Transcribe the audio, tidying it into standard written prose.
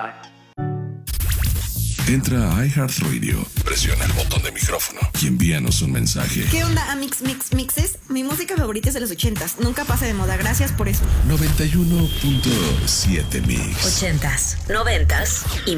Entra a iHeartRadio, presiona el botón de micrófono y envíanos un mensaje. ¿Qué onda, Amix Mixes? Mi música favorita es de los 80s. Nunca pasa de moda. Gracias por eso. 91.7 Mix. 80s, 90s y